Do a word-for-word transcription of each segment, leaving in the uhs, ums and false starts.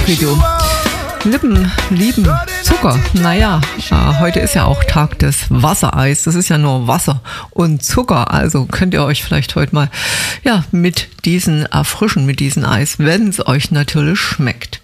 wie du Lippen lieben Zucker. Naja, äh, heute ist ja auch Tag des Wassereis. Das ist ja nur Wasser und Zucker. Also könnt ihr euch vielleicht heute mal ja, mit diesen erfrischen, mit diesem Eis, wenn es euch natürlich schmeckt.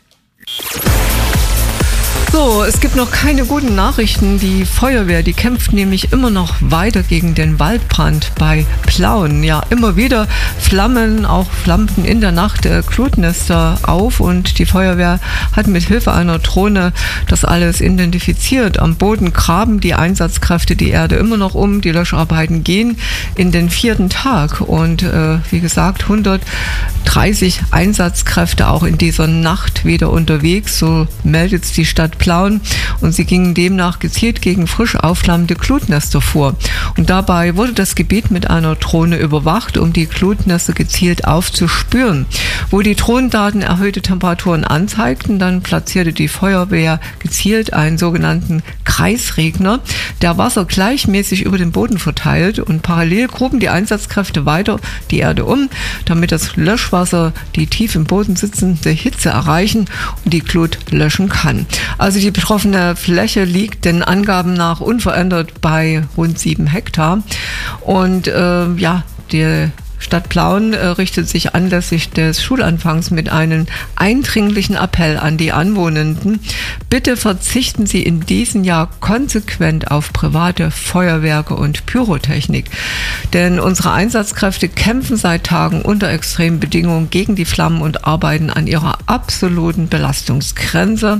So, es gibt noch keine guten Nachrichten. Die Feuerwehr, die kämpft nämlich immer noch weiter gegen den Waldbrand bei Plauen. Ja, immer wieder Flammen, auch flammten in der Nacht äh, Glutnester auf und die Feuerwehr hat mit Hilfe einer Drohne das alles identifiziert. Am Boden graben die Einsatzkräfte die Erde immer noch um. Die Löscharbeiten gehen in den vierten Tag und äh, wie gesagt, hundertdreißig Einsatzkräfte auch in dieser Nacht wieder unterwegs. So meldet es die Stadt Plauen und sie gingen demnach gezielt gegen frisch aufflammende Glutnester vor. Und dabei wurde das Gebiet mit einer Drohne überwacht, um die Glutnester gezielt aufzuspüren. Wo die Drohnendaten erhöhte Temperaturen anzeigten, dann platzierte die Feuerwehr gezielt einen sogenannten Kreisregner, der Wasser gleichmäßig über den Boden verteilt, und parallel gruben die Einsatzkräfte weiter die Erde um, damit das Löschwasser die tief im Boden sitzende Hitze erreichen und die Glut löschen kann. Also die betroffene Fläche liegt den Angaben nach unverändert bei rund sieben Hektar. Und äh, ja, die Stadt Plauen äh, richtet sich anlässlich des Schulanfangs mit einem eindringlichen Appell an die Anwohnenden. Bitte verzichten Sie in diesem Jahr konsequent auf private Feuerwerke und Pyrotechnik. Denn unsere Einsatzkräfte kämpfen seit Tagen unter extremen Bedingungen gegen die Flammen und arbeiten an ihrer absoluten Belastungsgrenze.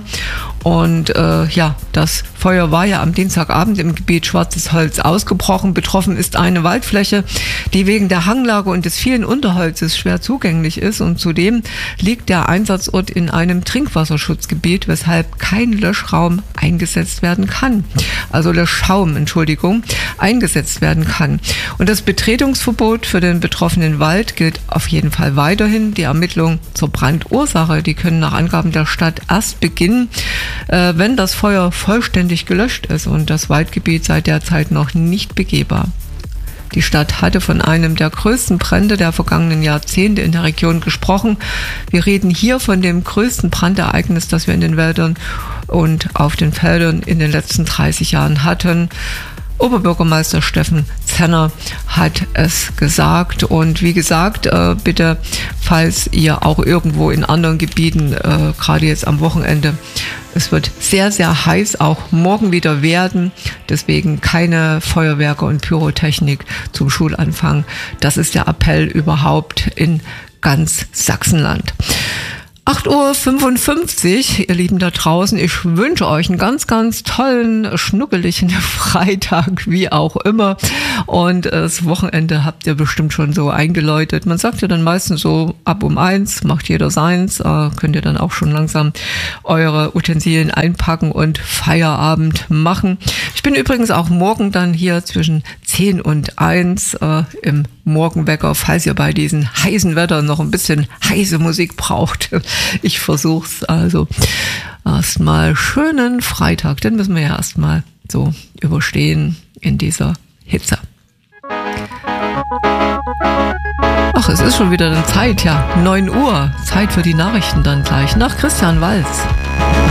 Und äh, ja, das Feuer war ja am Dienstagabend im Gebiet Schwarzes Holz ausgebrochen. Betroffen ist eine Waldfläche, die wegen der Hanglage und des vielen Unterholzes schwer zugänglich ist. Und zudem liegt der Einsatzort in einem Trinkwasserschutzgebiet, weshalb kein Löschraum eingesetzt werden kann. Also Löschschaum, Entschuldigung, eingesetzt werden kann. Und das Betretungsverbot für den betroffenen Wald gilt auf jeden Fall weiterhin. Die Ermittlungen zur Brandursache, die können nach Angaben der Stadt erst beginnen, äh, wenn das Feuer vollständig gelöscht ist und das Waldgebiet seit der Zeit noch nicht begehbar. Die Stadt hatte von einem der größten Brände der vergangenen Jahrzehnte in der Region gesprochen. Wir reden hier von dem größten Brandereignis, das wir in den Wäldern und auf den Feldern in den letzten dreißig Jahren hatten. Oberbürgermeister Steffen Zenner hat es gesagt. Und wie gesagt, äh, bitte, falls ihr auch irgendwo in anderen Gebieten, äh, gerade jetzt am Wochenende, es wird sehr, sehr heiß, auch morgen wieder werden. Deswegen keine Feuerwerke und Pyrotechnik zum Schulanfang. Das ist der Appell überhaupt in ganz Sachsenland. acht Uhr fünfundfünfzig, ihr Lieben da draußen, ich wünsche euch einen ganz, ganz tollen, schnuckeligen Freitag, wie auch immer. Und das Wochenende habt ihr bestimmt schon so eingeläutet. Man sagt ja dann meistens so, ab um eins macht jeder seins, äh, könnt ihr dann auch schon langsam eure Utensilien einpacken und Feierabend machen. Ich bin übrigens auch morgen dann hier zwischen zehn und eins äh, im Morgenwecker, falls ihr bei diesem heißen Wetter noch ein bisschen heiße Musik braucht. Ich versuch's also. Erstmal schönen Freitag, den müssen wir ja erstmal so überstehen in dieser Hitze. Ach, es ist schon wieder dann Zeit, ja, neun Uhr. Zeit für die Nachrichten dann gleich nach Christian Walz.